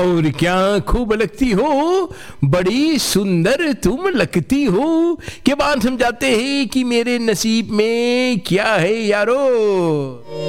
और क्या खूब लगती हो, बड़ी सुंदर तुम लगती हो। के बाद हम जाते हैं कि मेरे नसीब में क्या है यारो।